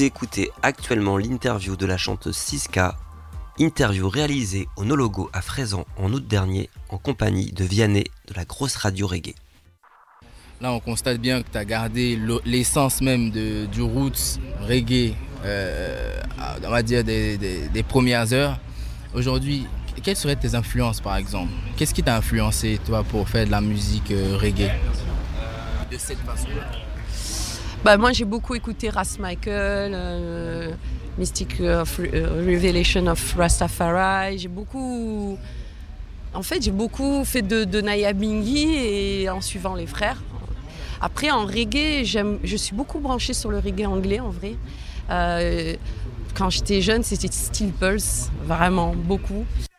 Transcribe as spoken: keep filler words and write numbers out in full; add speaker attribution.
Speaker 1: Vous écoutez actuellement l'interview de la chanteuse Siska, interview réalisée au Nologo à Fraisans en août dernier en compagnie de Vianney de la grosse radio reggae.
Speaker 2: Là, on constate bien que tu as gardé l'essence même de, du roots reggae, euh, on va dire des, des, des premières heures. Aujourd'hui, quelles seraient tes influences par exemple? Qu'est-ce qui t'a influencé toi pour faire de la musique euh, reggae de cette façon-là?
Speaker 3: Bah, moi j'ai beaucoup écouté Ras Michael, euh, Mystic of Re- Revelation of Rastafari. J'ai beaucoup, en fait j'ai beaucoup fait de, de Naya Bingi et en suivant les frères. Après en reggae, j'aime, je suis beaucoup branchée sur le reggae anglais en vrai. Euh, quand j'étais jeune c'était Steel Pulse, vraiment beaucoup.